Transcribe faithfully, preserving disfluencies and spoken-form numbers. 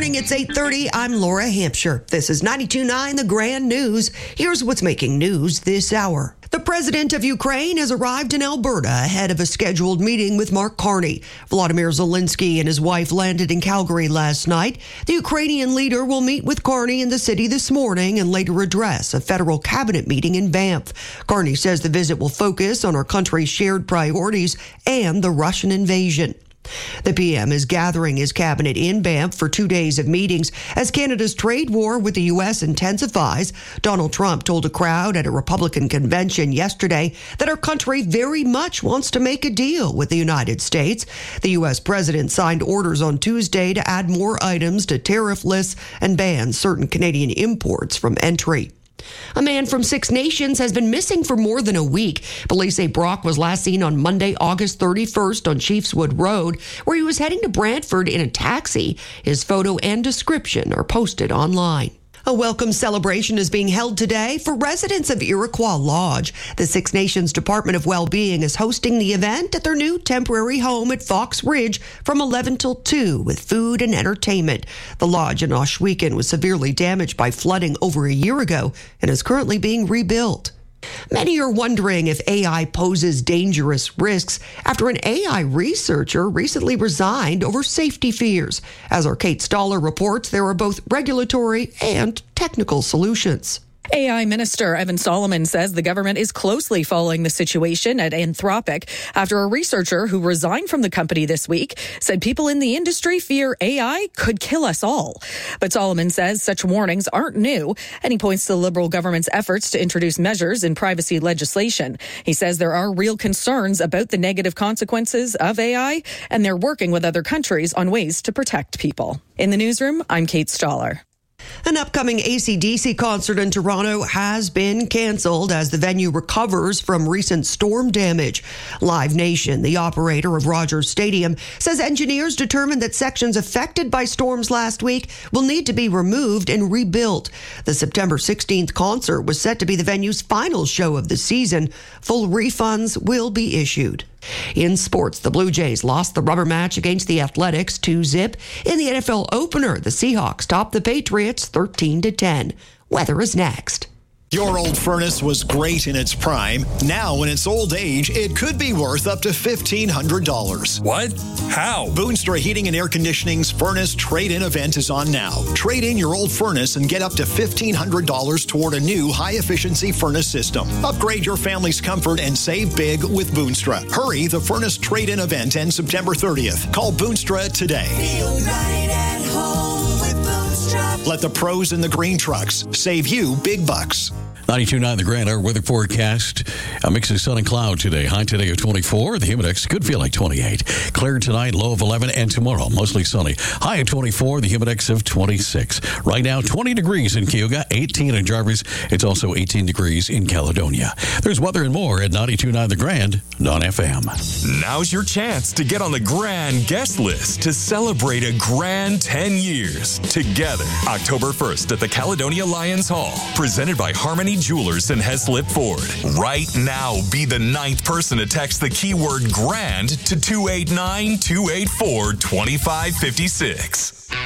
morning, it's eight thirty. I'm Laura Hampshire. This is ninety-two point nine The Grand News. Here's what's making news this hour. The president of Ukraine has arrived in Alberta ahead of a scheduled meeting with Mark Carney. Volodymyr Zelensky and his wife landed in Calgary last night. The Ukrainian leader will meet with Carney in the city this morning and later address a federal cabinet meeting in Banff. Carney says the visit will focus on our country's shared priorities and the Russian invasion. The P M is gathering his cabinet in Banff for two days of meetings as Canada's trade war with the U S intensifies. Donald Trump told a crowd at a Republican convention yesterday that our country very much wants to make a deal with the United States. The U S president signed orders on Tuesday to add more items to tariff lists and ban certain Canadian imports from entry. A man from Six Nations has been missing for more than a week. Police say Brock was last seen on Monday, August thirty-first on Chiefswood Road, where he was heading to Brantford in a taxi. His photo and description are posted online. A welcome celebration is being held today for residents of Iroquois Lodge. The Six Nations Department of Wellbeing is hosting the event at their new temporary home at Fox Ridge from eleven till two with food and entertainment. The lodge in Ohsweken was severely damaged by flooding over a year ago and is currently being rebuilt. Many are wondering if A I poses dangerous risks after an A I researcher recently resigned over safety fears. As our Kate Stoller reports, there are both regulatory and technical solutions. A I Minister Evan Solomon says the government is closely following the situation at Anthropic after a researcher who resigned from the company this week said people in the industry fear A I could kill us all. But Solomon says such warnings aren't new, and he points to the Liberal government's efforts to introduce measures in privacy legislation. He says there are real concerns about the negative consequences of A I, and they're working with other countries on ways to protect people. In the newsroom, I'm Kate Stoller. An upcoming A C D C concert in Toronto has been canceled as the venue recovers from recent storm damage. Live Nation, the operator of Rogers Stadium, says engineers determined that sections affected by storms last week will need to be removed and rebuilt. The September sixteenth concert was set to be the venue's final show of the season. Full refunds will be issued. In sports, the Blue Jays lost the rubber match against the Athletics two zip. In the N F L opener, the Seahawks topped the Patriots thirteen to ten. Weather is next. Your old furnace was great in its prime. Now, in its old age, it could be worth up to fifteen hundred dollars. What? How? Boonstra Heating and Air Conditioning's Furnace Trade-In event is on now. Trade in your old furnace and get up to fifteen hundred dollars toward a new high-efficiency furnace system. Upgrade your family's comfort and save big with Boonstra. Hurry, the Furnace Trade-In event ends September thirtieth. Call Boonstra today. Feel right at home with Boonstra. Let the pros in the green trucks save you big bucks. ninety-two point nine The Grand, our weather forecast. A mix of sun and cloud today. High today of twenty-four. The humidex could feel like twenty-eight. Clear tonight, low of eleven. And tomorrow, mostly sunny. High of twenty-four. The humidex of twenty-six. Right now, twenty degrees in Cayuga, eighteen in Jarvis. It's also eighteen degrees in Caledonia. There's weather and more at ninety-two point nine The Grand on F M. Now's your chance to get on the Grand guest list to celebrate a grand ten years together. October first at the Caledonia Lions Hall. Presented by Harmony Jewelers and Heslip Ford. Right now, be the ninth person to text the keyword GRAND to two eight nine, two eight four, two five five six.